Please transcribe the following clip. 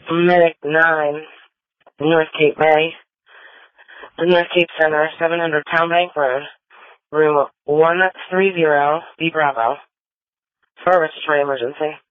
Medic 9, North Cape Bay, North Cape Center, 700 Town Bank Road, room 130, B Bravo, for a respiratory emergency.